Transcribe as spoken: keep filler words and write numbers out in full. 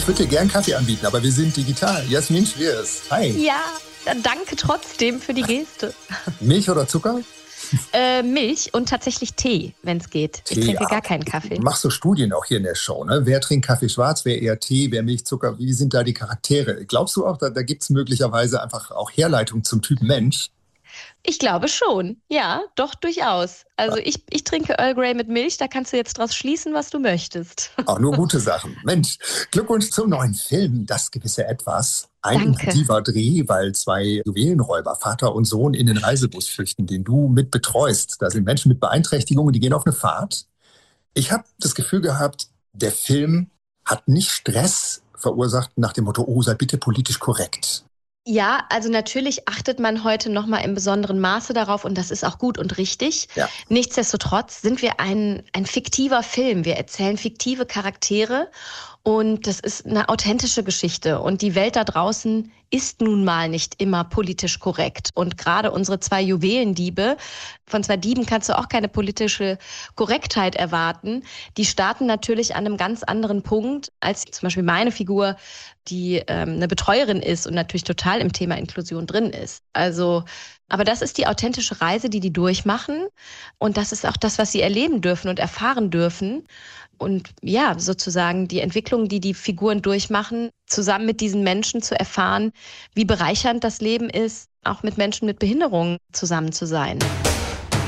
würde dir gern Kaffee anbieten, aber wir sind digital. Jasmin Schwers, hi. Ja, danke trotzdem für die Geste. Milch oder Zucker? Äh, Milch und tatsächlich Tee, wenn es geht. Tee, ich trinke ja. gar keinen Kaffee. Machst du Studien auch hier in der Show, ne? Wer trinkt Kaffee schwarz, wer eher Tee, wer Milch, Zucker? Wie sind da die Charaktere? Glaubst du auch, da, da gibt es möglicherweise einfach auch Herleitung zum Typ Mensch? Ich glaube schon. Ja, doch durchaus. Also ich, ich trinke Earl Grey mit Milch, da kannst du jetzt draus schließen, was du möchtest. Auch nur gute Sachen. Mensch, Glückwunsch zum neuen Film, Das gewisse Etwas. Ein Danke. intensiver Dreh, weil zwei Juwelenräuber, Vater und Sohn, in den Reisebus flüchten, den du mit betreust. Da sind Menschen mit Beeinträchtigungen, die gehen auf eine Fahrt. Ich habe das Gefühl gehabt, der Film hat nicht Stress verursacht nach dem Motto, oh, sei bitte politisch korrekt. Ja, also natürlich achtet man heute noch mal im besonderen Maße darauf und das ist auch gut und richtig. Ja. Nichtsdestotrotz sind wir ein, ein fiktiver Film. Wir erzählen fiktive Charaktere und das ist eine authentische Geschichte. Und die Welt da draußen ist nun mal nicht immer politisch korrekt. Und gerade unsere zwei Juwelendiebe, von zwei Dieben kannst du auch keine politische Korrektheit erwarten. Die starten natürlich an einem ganz anderen Punkt als zum Beispiel meine Figur, die ähm, eine Betreuerin ist und natürlich total im Thema Inklusion drin ist. Also, aber das ist die authentische Reise, die die durchmachen. Und das ist auch das, was sie erleben dürfen und erfahren dürfen. Und ja, sozusagen die Entwicklung, die die Figuren durchmachen, zusammen mit diesen Menschen zu erfahren, wie bereichernd das Leben ist, auch mit Menschen mit Behinderungen zusammen zu sein.